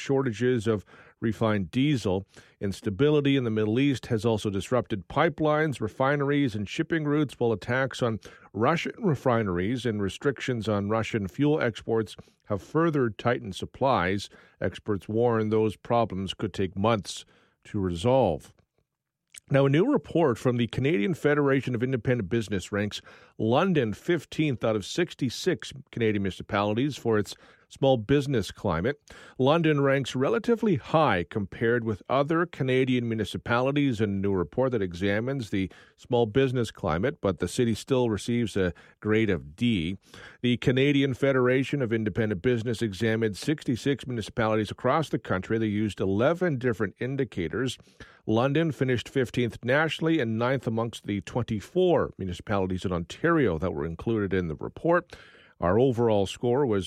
shortages of refined diesel. Instability in the Middle East has also disrupted pipelines, refineries, and shipping routes, while attacks on Russian refineries and restrictions on Russian fuel exports have further tightened supplies. Experts warn those problems could take months to resolve. Now, a new report from the Canadian Federation of Independent Business ranks London 15th out of 66 Canadian municipalities for its small business climate. London ranks relatively high compared with other Canadian municipalities in a new report that examines the small business climate, but the city still receives a grade of D. The Canadian Federation of Independent Business examined 66 municipalities across the country. They used 11 different indicators. London finished 15th nationally and 9th amongst the 24 municipalities in Ontario that were included in the report. Our overall score was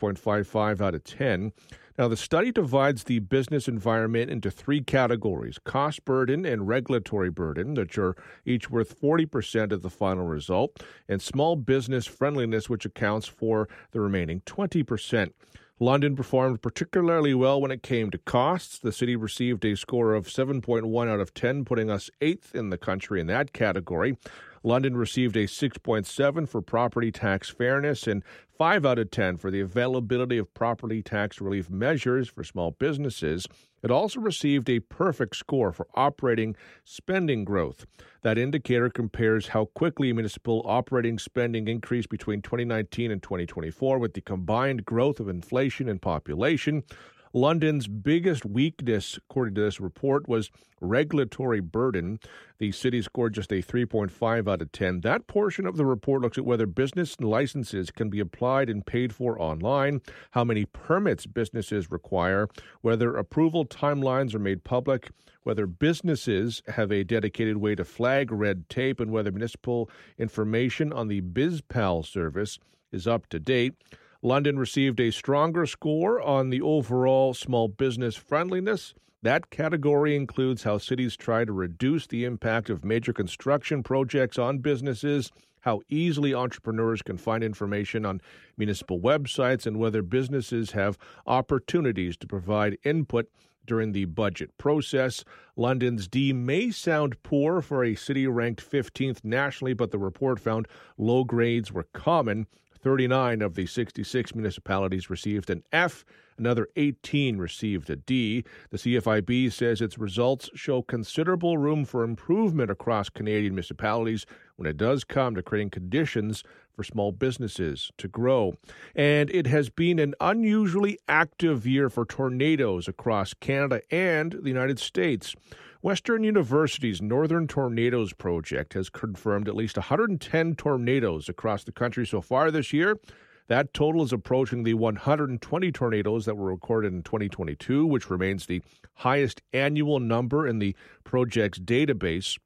5.55 out of 10. Now, the study divides the business environment into three categories: cost burden and regulatory burden, which are each worth 40% of the final result, and small business friendliness, which accounts for the remaining 20%. London performed particularly well when it came to costs. The city received a score of 7.1 out of 10, putting us 8th in the country in that category. London received a 6.7 for property tax fairness and 5 out of 10 for the availability of property tax relief measures for small businesses. It also received a perfect score for operating spending growth. That indicator compares how quickly municipal operating spending increased between 2019 and 2024 with the combined growth of inflation and population. London's biggest weakness, according to this report, was regulatory burden. The city scored just a 3.5 out of 10. That portion of the report looks at whether business licenses can be applied and paid for online, how many permits businesses require, whether approval timelines are made public, whether businesses have a dedicated way to flag red tape, and whether municipal information on the BizPal service is up to date. London received a stronger score on the overall small business friendliness. That category includes how cities try to reduce the impact of major construction projects on businesses, how easily entrepreneurs can find information on municipal websites, and whether businesses have opportunities to provide input during the budget process. London's D may sound poor for a city ranked 15th nationally, but the report found low grades were common. 39 of the 66 municipalities received an F. Another 18 received a D. The CFIB says its results show considerable room for improvement across Canadian municipalities when it does come to creating conditions for small businesses to grow. And it has been an unusually active year for tornadoes across Canada and the United States. Western University's Northern Tornadoes Project has confirmed at least 110 tornadoes across the country so far this year. That total is approaching the 120 tornadoes that were recorded in 2022, which remains the highest annual number in the project's database.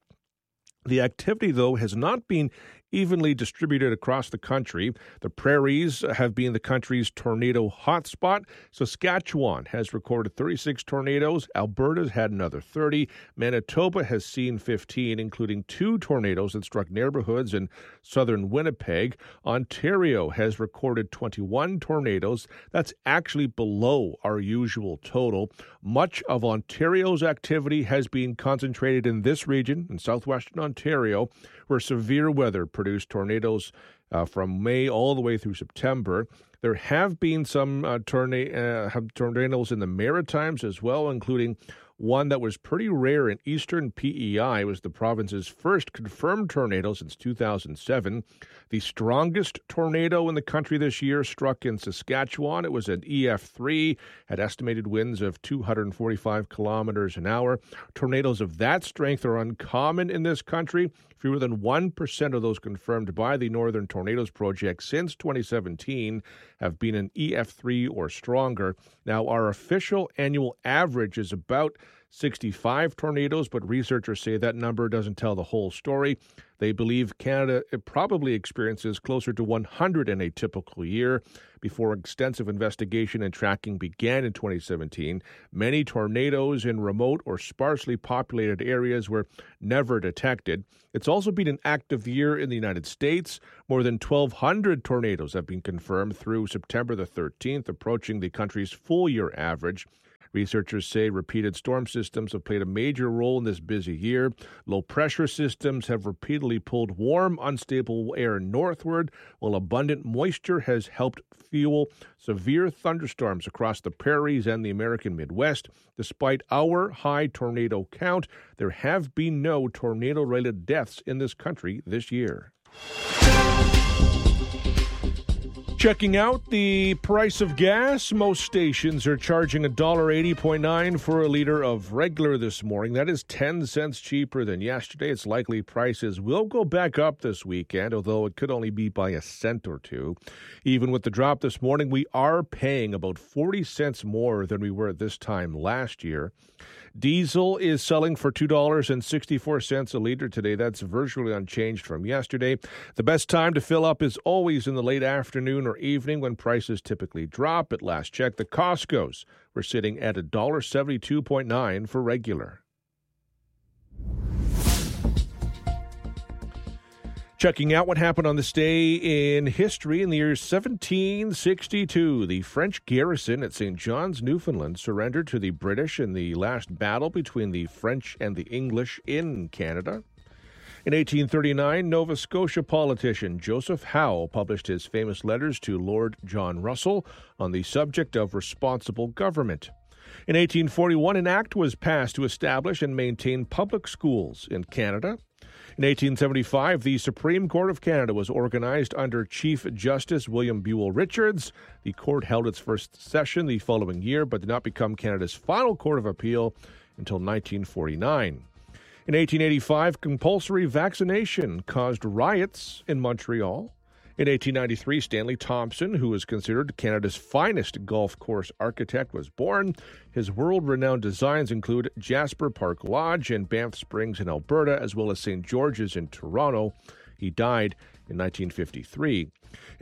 The activity, though, has not been evenly distributed across the country. The prairies have been the country's tornado hotspot. Saskatchewan has recorded 36 tornadoes. Alberta's had another 30. Manitoba has seen 15, including 2 tornadoes that struck neighborhoods in southern Winnipeg. Ontario has recorded 21 tornadoes. That's actually below our usual total. Much of Ontario's activity has been concentrated in this region, in southwestern Ontario, where severe weather produced tornadoes from May all the way through September. There have been some tornadoes in the Maritimes as well, including one that was pretty rare in eastern PEI. It was the province's first confirmed tornado since 2007. The strongest tornado in the country this year struck in Saskatchewan. It was an EF3, had estimated winds of 245 kilometers an hour. Tornadoes of that strength are uncommon in this country. Fewer than 1% of those confirmed by the Northern Tornadoes Project since 2017 have been an EF3 or stronger. Now, our official annual average is about 65 tornadoes, but researchers say that number doesn't tell the whole story. They believe Canada probably experiences closer to 100 in a typical year. Before extensive investigation and tracking began in 2017, many tornadoes in remote or sparsely populated areas were never detected. It's also been an active year in the United States. More than 1,200 tornadoes have been confirmed through September the 13th, approaching the country's full-year average. Researchers say repeated storm systems have played a major role in this busy year. Low-pressure systems have repeatedly pulled warm, unstable air northward, while abundant moisture has helped fuel severe thunderstorms across the prairies and the American Midwest. Despite our high tornado count, there have been no tornado-related deaths in this country this year. Checking out the price of gas, most stations are charging $1.80.9 for a liter of regular this morning. That is 10 cents cheaper than yesterday. It's likely prices will go back up this weekend, although it could only be by a cent or two. Even with the drop this morning, we are paying about 40 cents more than we were at this time last year. Diesel is selling for $2.64 a liter today. That's virtually unchanged from yesterday. The best time to fill up is always in the late afternoon or evening when prices typically drop. At last check, the Costco's were sitting at $1.72.9 for regular. Checking out what happened on this day in history in the year 1762. The French garrison at St. John's, Newfoundland, surrendered to the British in the last battle between the French and the English in Canada. In 1839, Nova Scotia politician Joseph Howe published his famous letters to Lord John Russell on the subject of responsible government. In 1841, an act was passed to establish and maintain public schools in Canada. In 1875, the Supreme Court of Canada was organized under Chief Justice William Buell Richards. The court held its first session the following year, but did not become Canada's final court of appeal until 1949. In 1885, compulsory vaccination caused riots in Montreal. In 1893, Stanley Thompson, who is considered Canada's finest golf course architect, was born. His world-renowned designs include Jasper Park Lodge in Banff Springs in Alberta, as well as St. George's in Toronto. He died in 1953. In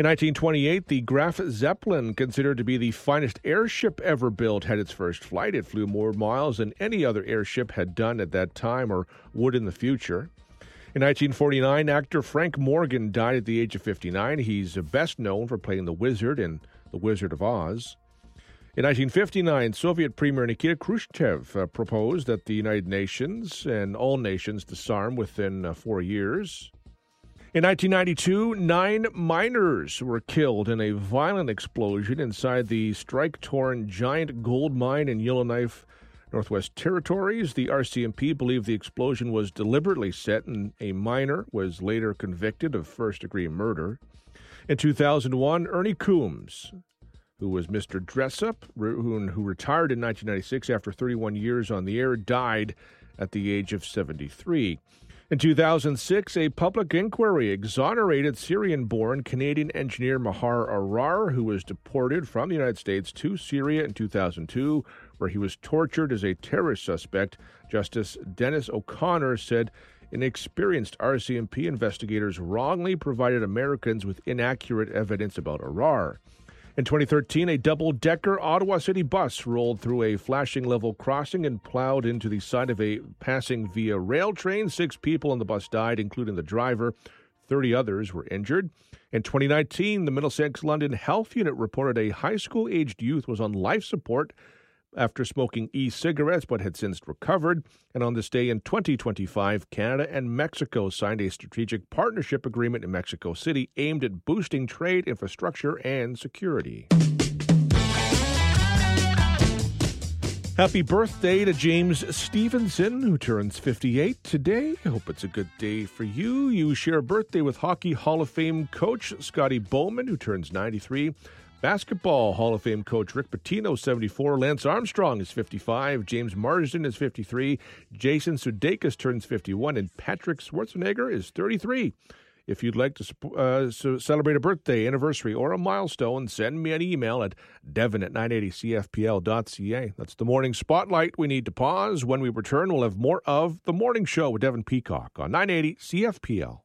1928, the Graf Zeppelin, considered to be the finest airship ever built, had its first flight. It flew more miles than any other airship had done at that time or would in the future. In 1949, actor Frank Morgan died at the age of 59. He's best known for playing the Wizard in The Wizard of Oz. In 1959, Soviet Premier Nikita Khrushchev proposed that the United Nations and all nations disarm within 4 years. In 1992, 9 miners were killed in a violent explosion inside the strike-torn giant gold mine in Yellowknife, Northwest Territories. The RCMP believed the explosion was deliberately set, and a miner was later convicted of first-degree murder. In 2001, Ernie Coombs, who was Mr. Dressup, who retired in 1996 after 31 years on the air, died at the age of 73. In 2006, a public inquiry exonerated Syrian-born Canadian engineer Mahar Arar, who was deported from the United States to Syria in 2002, where he was tortured as a terrorist suspect. Justice Dennis O'Connor said inexperienced RCMP investigators wrongly provided Americans with inaccurate evidence about Arar. In 2013, a double-decker Ottawa City bus rolled through a flashing level crossing and plowed into the side of a passing Via Rail train. 6 people on the bus died, including the driver. 30 others were injured. In 2019, the Middlesex London Health Unit reported a high school-aged youth was on life support after smoking e-cigarettes but had since recovered. And on this day in 2025, Canada and Mexico signed a strategic partnership agreement in Mexico City aimed at boosting trade, infrastructure, and security. Happy birthday to James Stevenson, who turns 58 today. I hope it's a good day for you. You share a birthday with Hockey Hall of Fame coach Scotty Bowman, who turns 93. Basketball Hall of Fame coach Rick Pitino, 74. Lance Armstrong is 55. James Marsden is 53. Jason Sudeikis turns 51. And Patrick Schwarzenegger is 33. If you'd like to celebrate a birthday, anniversary, or a milestone, send me an email at devon@980cfpl.ca. That's the Morning Spotlight. We need to pause. When we return, we'll have more of The Morning Show with Devon Peacock on 980 CFPL.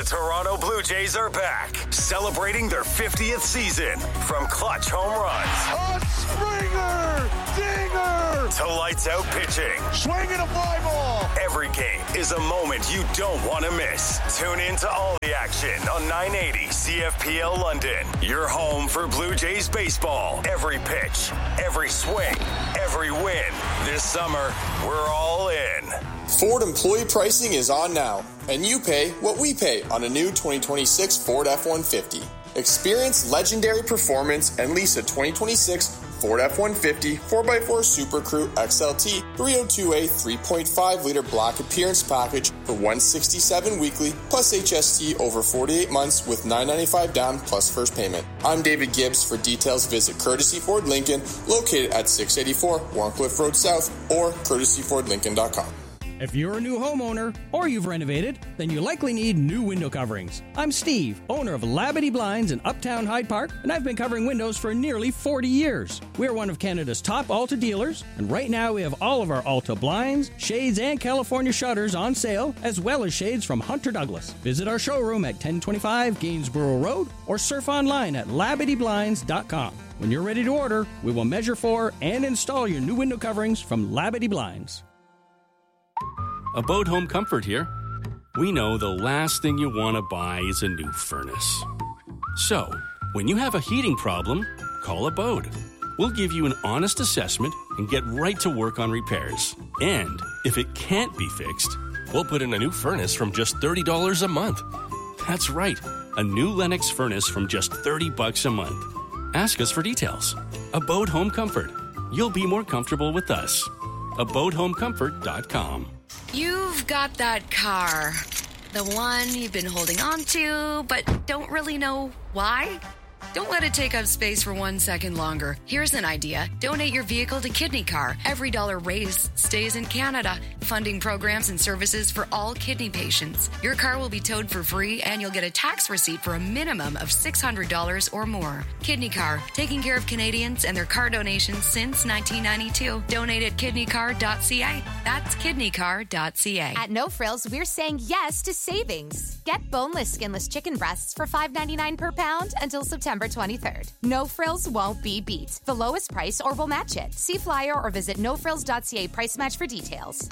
Toronto Blue Jays are back, celebrating their 50th season. From clutch home runs, a Springer, dinger, to lights out pitching, swinging a fly ball. Every game is a moment you don't want to miss. Tune in to all the action on 980 CFPL London. Your home for Blue Jays baseball. Every pitch, every swing, every win. This summer, we're all in. Ford employee pricing is on now, and you pay what we pay on a new 2026 Ford F-150. Experience legendary performance and lease a 2026 Ford F-150 4x4 Super Crew XLT 302A 3.5-liter black appearance package for $167 weekly plus HST over 48 months with $995 down plus first payment. I'm David Gibbs. For details, visit Courtesy Ford Lincoln, located at 684 Warncliffe Road South, or courtesyfordlincoln.com. If you're a new homeowner or you've renovated, then you likely need new window coverings. I'm Steve, owner of Labadee Blinds in Uptown Hyde Park, and I've been covering windows for nearly 40 years. We're one of Canada's top Alta dealers, and right now we have all of our Alta blinds, shades, and California shutters on sale, as well as shades from Hunter Douglas. Visit our showroom at 1025 Gainsborough Road or surf online at LabadeeBlinds.com. When you're ready to order, we will measure for and install your new window coverings from Labadee Blinds. Abode Home Comfort here. We know the last thing you want to buy is a new furnace. So, when you have a heating problem, call Abode. We'll give you an honest assessment and get right to work on repairs. And if it can't be fixed, we'll put in a new furnace from just $30 a month. That's right, a new Lennox furnace from just $30 a month. Ask us for details. Abode Home Comfort. You'll be more comfortable with us. AbodeHomeComfort.com. You've got that car, the one you've been holding on to, but don't really know why? Don't let it take up space for 1 second longer. Here's an idea. Donate your vehicle to Kidney Car. Every dollar raised stays in Canada, funding programs and services for all kidney patients. Your car will be towed for free, and you'll get a tax receipt for a minimum of $600 or more. Kidney Car, taking care of Canadians and their car donations since 1992. Donate at kidneycar.ca. That's kidneycar.ca. At No Frills, we're saying yes to savings. Get boneless, skinless chicken breasts for $5.99 per pound until September 23rd. No Frills won't be beat. The lowest price or we'll match it. See flyer or visit nofrills.ca price match for details.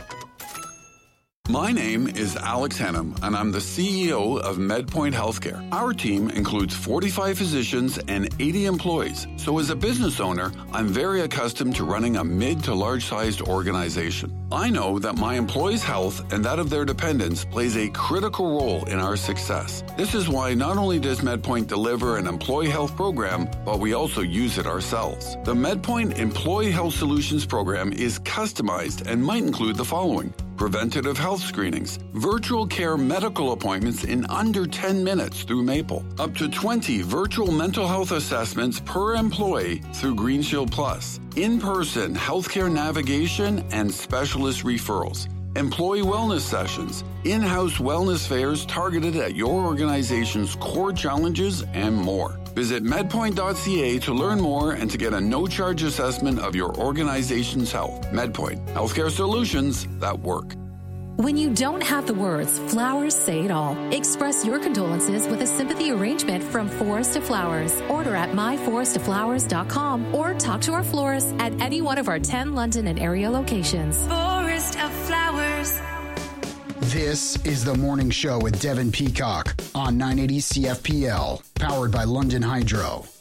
My name is Alex Hennum, and I'm the CEO of MedPoint Healthcare. Our team includes 45 physicians and 80 employees. So as a business owner, I'm very accustomed to running a mid to large-sized organization. I know that my employees' health and that of their dependents plays a critical role in our success. This is why not only does MedPoint deliver an employee health program, but we also use it ourselves. The MedPoint Employee Health Solutions program is customized and might include the following: preventative health screenings, virtual care medical appointments in under 10 minutes through Maple, up to 20 virtual mental health assessments per employee through Green Shield Plus, in-person healthcare navigation and specialist referrals, employee wellness sessions, in-house wellness fairs targeted at your organization's core challenges, and more. Visit medpoint.ca to learn more and to get a no-charge assessment of your organization's health. MedPoint, healthcare solutions that work. When you don't have the words, flowers say it all. Express your condolences with a sympathy arrangement from Forest to Flowers. Order at myforesttoflowers.com or talk to our florist at any one of our 10 London and area locations. Forest of Flowers. This is The Morning Show with Devin Peacock on 980 CFPL, powered by London Hydro.